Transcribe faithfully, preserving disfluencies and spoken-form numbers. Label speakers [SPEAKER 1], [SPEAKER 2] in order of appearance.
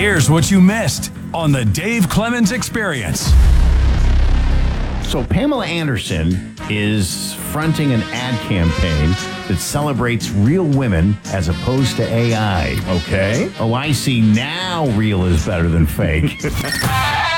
[SPEAKER 1] Here's what you missed on the Dave Clemens Experience.
[SPEAKER 2] So Pamela Anderson is fronting an ad campaign that celebrates real women as opposed to A I.
[SPEAKER 3] Okay.
[SPEAKER 2] Oh, I see. Now real is better than fake.